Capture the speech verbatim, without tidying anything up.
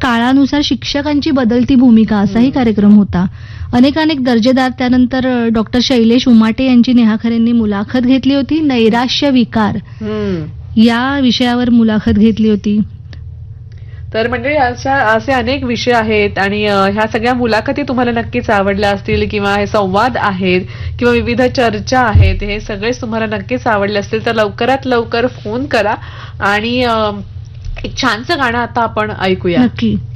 काळानुसार शिक्षकांची बदलती भूमिका असाही कार्यक्रम होता. अनेक अनेक दर्जेदार. त्यानंतर डॉक्टर शैलेश उमाटे यांची नेहा खरेंनी मुलाखत घेतली होती. नैराश्य विकार या विषयावर मुलाखत घेतली होती. तर म्हणजे अशा असे अनेक विषय आहेत आणि ह्या सगळ्या मुलाखती तुम्हाला नक्कीच आवडल्या असतील किंवा हे संवाद आहेत किंवा विविध चर्चा आहेत हे सगळेच तुम्हाला नक्कीच आवडले असतील तर लवकरात लवकर फोन करा आणि एक छानसं गाणं आता आपण ऐकूया. नक्की.